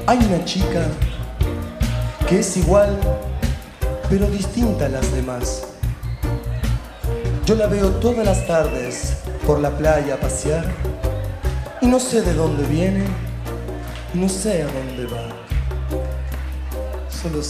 Hay una chica que es igual, pero distinta a las demás. Yo la veo todas las tardes por la playa a pasear y no sé de dónde viene, no sé a dónde va. Solo